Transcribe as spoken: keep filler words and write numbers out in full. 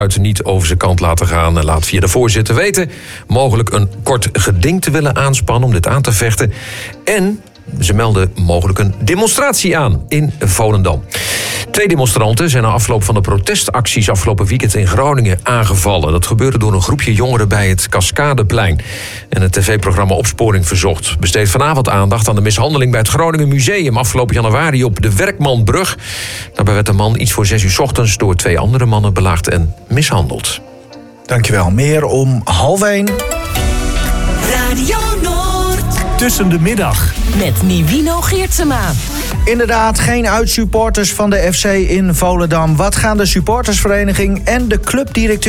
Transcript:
niet over zijn kant laten gaan en laat via de voorzitter weten mogelijk een kort geding te willen aanspannen om dit aan te vechten. En ze melden mogelijk een demonstratie aan in Volendam. Twee demonstranten zijn na afloop van de protestacties afgelopen weekend in Groningen aangevallen. Dat gebeurde door een groepje jongeren bij het Cascadeplein. En het tv-programma Opsporing Verzocht besteedt vanavond aandacht aan de mishandeling bij het Groningen Museum afgelopen januari op de Werkmanbrug. Daarbij werd de man iets voor zes uur 's ochtends door twee andere mannen belaagd en mishandeld. Dankjewel. Meer om half één. Radio Noord. Tussen de middag. Met Nivino Geertsema. Inderdaad, geen uitsupporters van de F C in Volendam. Wat gaan de supportersvereniging en de clubdirecteur